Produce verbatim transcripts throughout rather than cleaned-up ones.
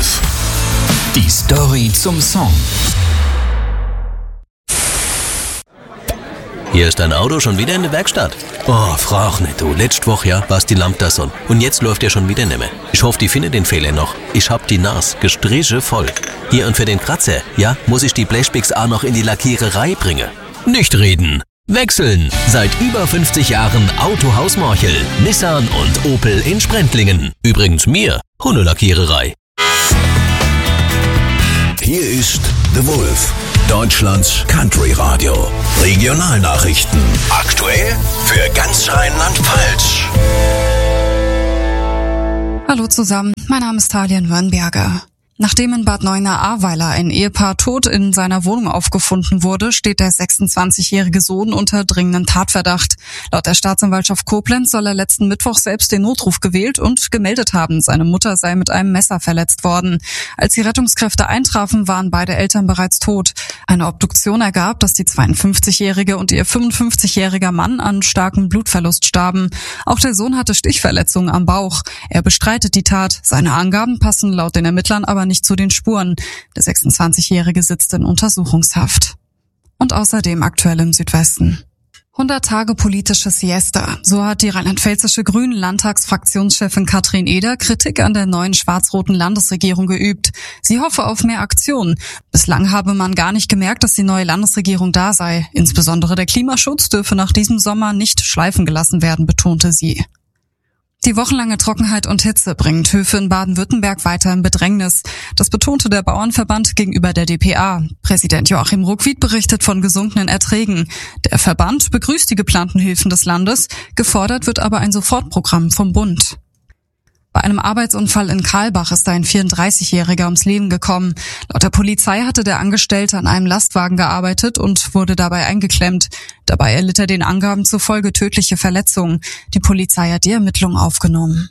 Wolf. Die Story zum Song. Hier ist dein Auto schon wieder in der Werkstatt. Oh, frag nicht du. Letzte Woche ja war's die Lampe da so. Und jetzt läuft ja schon wieder nicht mehr. Ich hoffe, die findet den Fehler noch. Ich hab die Nas gestriche voll. Hier und für den Kratzer, ja, muss ich die Blechpicks auch noch in die Lackiererei bringen. Nicht reden. Wechseln. Seit über fünfzig Jahren Autohaus Morchel, Nissan und Opel in Sprendlingen. Übrigens mir, Hundelackiererei. Hier ist The Wolf, Deutschlands Country Radio. Regionalnachrichten. Aktuell für ganz Rheinland-Pfalz. Hallo zusammen, mein Name ist Thalien Wörnberger. Nachdem in Bad Neuenahr-Ahrweiler ein Ehepaar tot in seiner Wohnung aufgefunden wurde, steht der sechsundzwanzigjährige Sohn unter dringendem Tatverdacht. Laut der Staatsanwaltschaft Koblenz soll er letzten Mittwoch selbst den Notruf gewählt und gemeldet haben, seine Mutter sei mit einem Messer verletzt worden. Als die Rettungskräfte eintrafen, waren beide Eltern bereits tot. Eine Obduktion ergab, dass die zweiundfünfzigjährige und ihr fünfundfünfzigjähriger Mann an starkem Blutverlust starben. Auch der Sohn hatte Stichverletzungen am Bauch. Er bestreitet die Tat. Seine Angaben passen laut den Ermittlern aber nicht zu den Spuren. Der sechsundzwanzigjährige sitzt in Untersuchungshaft. Und außerdem aktuell im Südwesten. hundert Tage politische Siesta. So hat die rheinland-pfälzische Grünen-Landtagsfraktionschefin Katrin Eder Kritik an der neuen schwarz-roten Landesregierung geübt. Sie hoffe auf mehr Aktion. Bislang habe man gar nicht gemerkt, dass die neue Landesregierung da sei. Insbesondere der Klimaschutz dürfe nach diesem Sommer nicht schleifen gelassen werden, betonte sie. Die wochenlange Trockenheit und Hitze bringen Höfe in Baden-Württemberg weiter in Bedrängnis. Das betonte der Bauernverband gegenüber der d p a. Präsident Joachim Ruckwied berichtet von gesunkenen Erträgen. Der Verband begrüßt die geplanten Hilfen des Landes, gefordert wird aber ein Sofortprogramm vom Bund. Bei einem Arbeitsunfall in Karlbach ist ein vierunddreißigjähriger ums Leben gekommen. Laut der Polizei hatte der Angestellte an einem Lastwagen gearbeitet und wurde dabei eingeklemmt. Dabei erlitt er den Angaben zufolge tödliche Verletzungen. Die Polizei hat die Ermittlungen aufgenommen.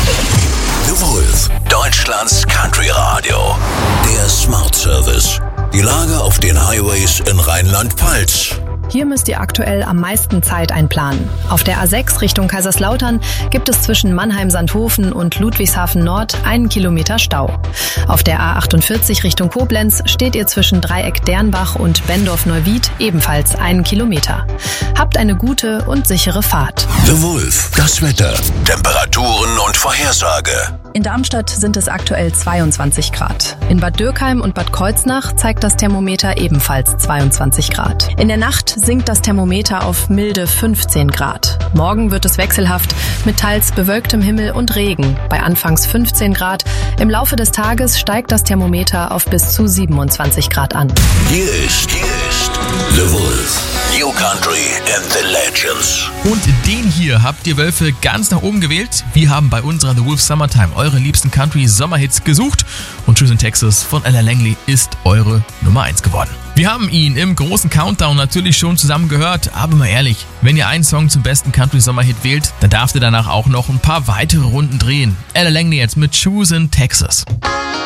The Wolf, Deutschlands Country Radio. Der Smart Service. Die Lage auf den Highways in Rheinland-Pfalz. Hier müsst ihr aktuell am meisten Zeit einplanen. Auf der A sechs Richtung Kaiserslautern gibt es zwischen Mannheim-Sandhofen und Ludwigshafen Nord einen Kilometer Stau. Auf der A achtundvierzig Richtung Koblenz steht ihr zwischen Dreieck Dernbach und Bendorf-Neuwied ebenfalls einen Kilometer. Habt eine gute und sichere Fahrt. The Wolf, das Wetter, Temperaturen und Vorhersage. In Darmstadt sind es aktuell zweiundzwanzig Grad. In Bad Dürkheim und Bad Kreuznach zeigt das Thermometer ebenfalls zweiundzwanzig Grad. In der Nacht sinkt das Thermometer auf milde fünfzehn Grad. Morgen wird es wechselhaft mit teils bewölktem Himmel und Regen bei anfangs fünfzehn Grad. Im Laufe des Tages steigt das Thermometer auf bis zu siebenundzwanzig Grad an. Hier ist, hier ist The Wolf. New Country and the Legends. Und den hier habt ihr Wölfe ganz nach oben gewählt. Wir haben bei unserer The Wolf Summertime eure liebsten Country-Sommerhits gesucht und Tschüss in Texas von Ella Langley ist eure Nummer eins geworden. Wir haben ihn im großen Countdown natürlich schon zusammen gehört, aber mal ehrlich, wenn ihr einen Song zum besten Country-Sommerhit wählt, dann darf ihr danach auch noch ein paar weitere Runden drehen. Ella Langley jetzt mit Tschüss in Texas.